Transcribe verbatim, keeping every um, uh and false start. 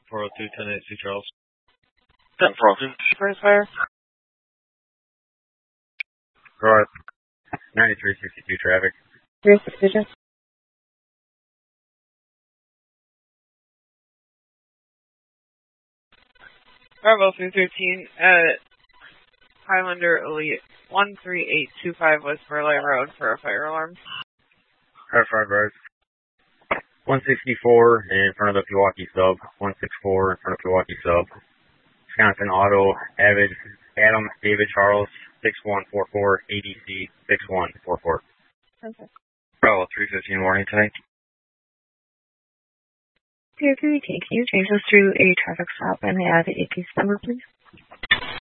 four oh two, ten eighty-two Charles. ten four oh two, first fire. North, ninety-three sixty-two traffic. three sixty-two. Bravo three thirteen at Highlander Elite one three eight two five West Burleigh Road for a fire alarm. Car five Rise. one sixty-four in front of the Pewaukee sub. one sixty-four in front of Pewaukee sub. Wisconsin Auto, Avid, Adam, David Charles, six one four four, A D C, six one four four. Perfect. Bravo three fifteen warning tonight. Here, can you take you change us to a traffic stop and add a case number, please?